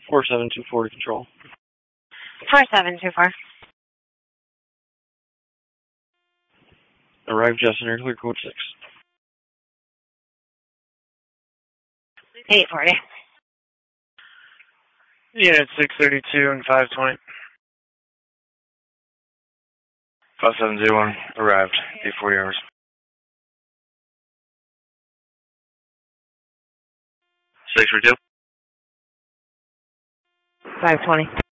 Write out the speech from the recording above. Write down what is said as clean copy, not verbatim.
4724 to control. 4724. Arrived Jessica, clear code 6. 840. Unit 632 and 520. 5701, arrived, 840 hours. 632. 520.